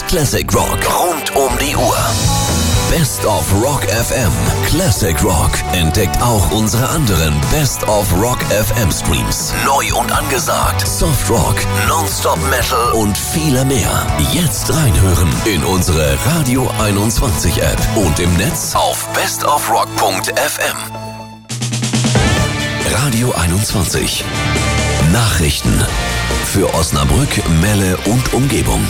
Classic Rock rund um die Uhr. Best of Rock FM. Classic Rock entdeckt auch unsere anderen Best of Rock FM Streams. Neu und angesagt. Soft Rock, Nonstop Metal und viele mehr. Jetzt reinhören in unsere Radio 21 App und im Netz auf bestofrock.fm. Radio 21. Nachrichten für Osnabrück, Melle und Umgebung.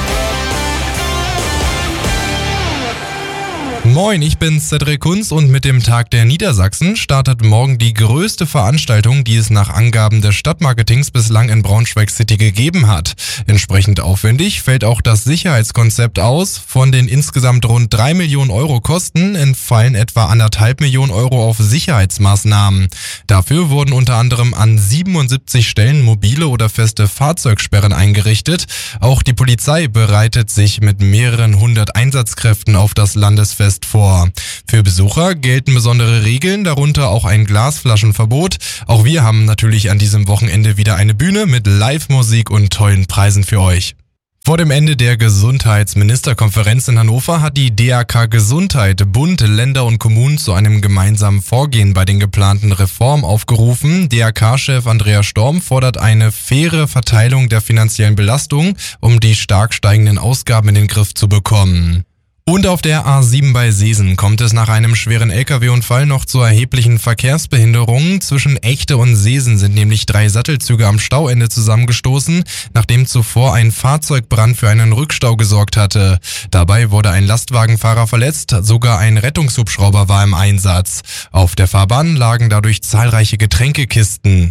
Moin, ich bin Cedric Kunz und mit dem Tag der Niedersachsen startet morgen die größte Veranstaltung, die es nach Angaben des Stadtmarketings bislang in Braunschweig City gegeben hat. Entsprechend aufwendig fällt auch das Sicherheitskonzept aus. Von den insgesamt rund 3 Millionen Euro Kosten entfallen etwa 1,5 Millionen Euro auf Sicherheitsmaßnahmen. Dafür wurden unter anderem an 77 Stellen mobile oder feste Fahrzeugsperren eingerichtet. Auch die Polizei bereitet sich mit mehreren hundert Einsatzkräften auf das Landesfest vor. Für Besucher gelten besondere Regeln, darunter auch ein Glasflaschenverbot. Auch wir haben natürlich an diesem Wochenende wieder eine Bühne mit Live-Musik und tollen Preisen für euch. Vor dem Ende der Gesundheitsministerkonferenz in Hannover hat die DAK Gesundheit Bund, Länder und Kommunen zu einem gemeinsamen Vorgehen bei den geplanten Reformen aufgerufen. DAK-Chef Andreas Storm fordert eine faire Verteilung der finanziellen Belastung, um die stark steigenden Ausgaben in den Griff zu bekommen. Und auf der A7 bei Seesen kommt es nach einem schweren LKW-Unfall noch zu erheblichen Verkehrsbehinderungen. Zwischen Echte und Seesen sind nämlich 3 Sattelzüge am Stauende zusammengestoßen, nachdem zuvor ein Fahrzeugbrand für einen Rückstau gesorgt hatte. Dabei wurde ein Lastwagenfahrer verletzt, sogar ein Rettungshubschrauber war im Einsatz. Auf der Fahrbahn lagen dadurch zahlreiche Getränkekisten.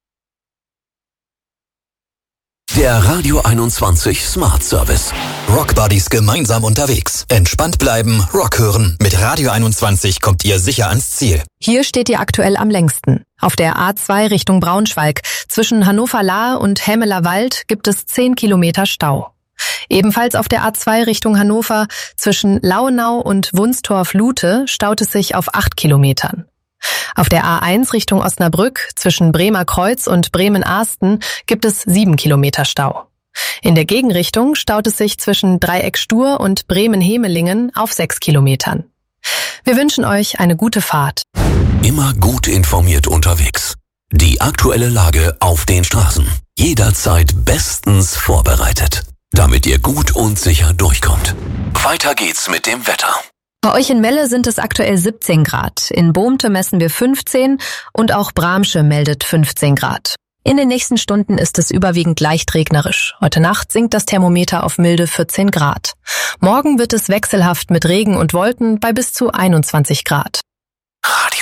Der Radio 21 Smart Service. Rockbuddies gemeinsam unterwegs. Entspannt bleiben, Rock hören. Mit Radio 21 kommt ihr sicher ans Ziel. Hier steht ihr aktuell am längsten. Auf der A2 Richtung Braunschweig. Zwischen Hannover-Lahe und Hämeler Wald gibt es 10 Kilometer Stau. Ebenfalls auf der A2 Richtung Hannover zwischen Lauenau und Wunstorf-Lute staut es sich auf 8 Kilometern. Auf der A1 Richtung Osnabrück zwischen Bremer Kreuz und Bremen-Ahsten gibt es 7 Kilometer Stau. In der Gegenrichtung staut es sich zwischen Dreieck Stur und Bremen-Hemelingen auf 6 Kilometern. Wir wünschen euch eine gute Fahrt. Immer gut informiert unterwegs. Die aktuelle Lage auf den Straßen. Jederzeit bestens vorbereitet, damit ihr gut und sicher durchkommt. Weiter geht's mit dem Wetter. Bei euch in Melle sind es aktuell 17 Grad. In Bohmte messen wir 15 und auch Bramsche meldet 15 Grad. In den nächsten Stunden ist es überwiegend leicht regnerisch. Heute Nacht sinkt das Thermometer auf milde 14 Grad. Morgen wird es wechselhaft mit Regen und Wolken bei bis zu 21 Grad. Radio